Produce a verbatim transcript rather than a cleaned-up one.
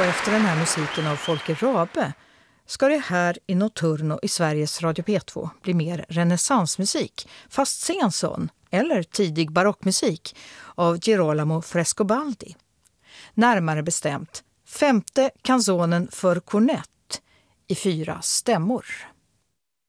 Och efter den här musiken av Folke Rabe ska det här i Notturno i Sveriges Radio P två bli mer renässansmusik, fast sen sån, eller tidig barockmusik av Girolamo Frescobaldi. Närmare bestämt femte kanzonen för kornett i fyra stämmor.